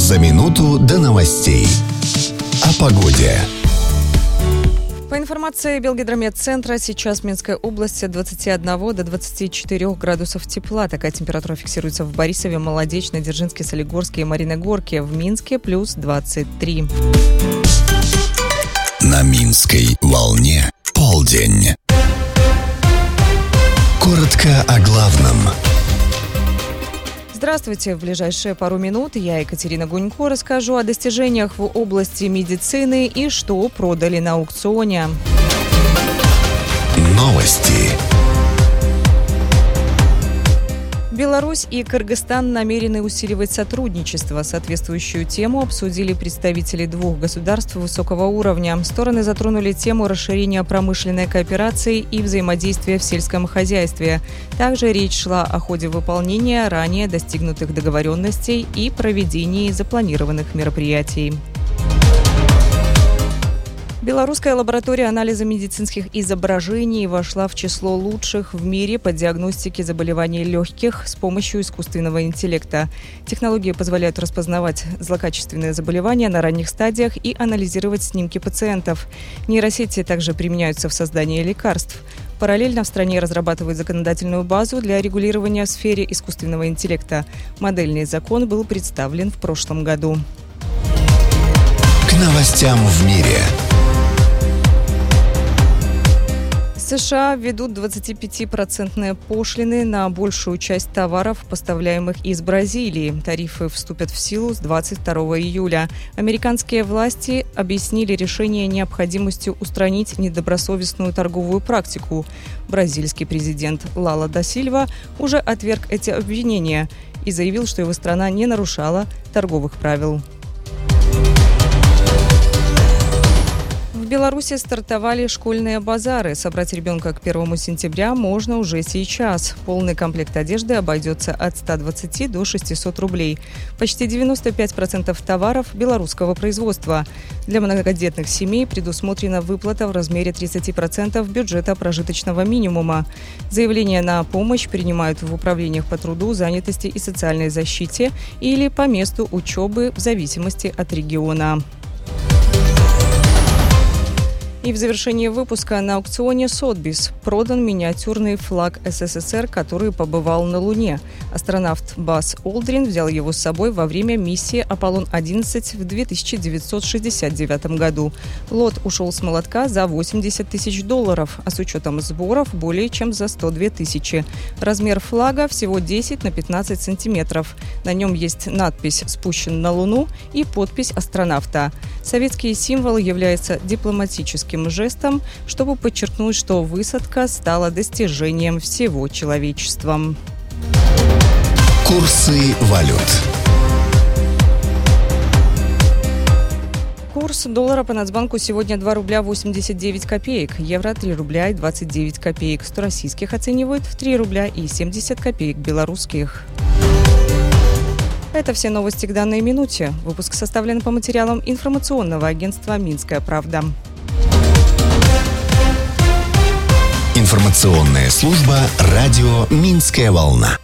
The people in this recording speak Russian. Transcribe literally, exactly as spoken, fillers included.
За минуту до новостей. О погоде. По информации Белгидромедцентра, сейчас в Минской области от двадцати одного до двадцати четырёх градусов тепла. Такая температура фиксируется в Борисове, Молодечной, Дзержинске, Солигорске и Мариногорке. В Минске плюс двадцать три. На Минской волне полдень. Коротко о главном. Здравствуйте. В ближайшие пару минут я, Екатерина Гунько, расскажу о достижениях в области медицины и что продали на аукционе. Новости. Беларусь и Кыргызстан намерены усиливать сотрудничество. Соответствующую тему обсудили представители двух государств высокого уровня. Стороны затронули тему расширения промышленной кооперации и взаимодействия в сельском хозяйстве. Также речь шла о ходе выполнения ранее достигнутых договоренностей и проведении запланированных мероприятий. Белорусская лаборатория анализа медицинских изображений вошла в число лучших в мире по диагностике заболеваний легких с помощью искусственного интеллекта. Технологии позволяют распознавать злокачественные заболевания на ранних стадиях и анализировать снимки пациентов. Нейросети также применяются в создании лекарств. Параллельно в стране разрабатывают законодательную базу для регулирования в сфере искусственного интеллекта. Модельный закон был представлен в прошлом году. К новостям в мире. США введут двадцатипятипроцентные пошлины на большую часть товаров, поставляемых из Бразилии. Тарифы вступят в силу с двадцать второго июля. Американские власти объяснили решение необходимостью устранить недобросовестную торговую практику. Бразильский президент Лала да Сильва уже отверг эти обвинения и заявил, что его страна не нарушала торговых правил. В Беларуси стартовали школьные базары. Собрать ребенка к первому сентября можно уже сейчас. Полный комплект одежды обойдется от ста двадцати до шестисот рублей. Почти девяносто пять процентов товаров белорусского производства. Для многодетных семей предусмотрена выплата в размере тридцати процентов бюджета прожиточного минимума. Заявления на помощь принимают в управлениях по труду, занятости и социальной защите или по месту учебы в зависимости от региона. И в завершении выпуска на аукционе Сотбис продан миниатюрный флаг СССР, который побывал на Луне. Астронавт Базз Олдрин взял его с собой во время миссии Аполлон-одиннадцать в две тысячи девятьсот шестьдесят девятом году. Лот ушел с молотка за восемьдесят тысяч долларов, а с учетом сборов более чем за сто две тысячи. Размер флага всего десять на пятнадцать сантиметров. На нем есть надпись «Спущен на Луну» и подпись астронавта. Советский символ является дипломатическим жестом, чтобы подчеркнуть, что высадка стала достижением всего человечества. Курсы валют. Курс доллара по Нацбанку сегодня два рубля восемьдесят девять копеек, евро три рубля и двадцать девять копеек, сто российских оценивают в три рубля и семьдесят копеек белорусских. Это все новости к данной минуте. Выпуск составлен по материалам информационного агентства «Минская правда». Информационная служба радио «Минская волна».